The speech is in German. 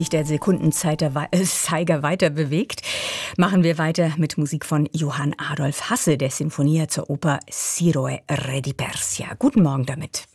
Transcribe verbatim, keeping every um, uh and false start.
Der Sekundenzeiger weiter bewegt, machen wir weiter mit Musik von Johann Adolf Hasse, der Sinfonia zur Oper Siroe Re di Persia. Guten Morgen damit.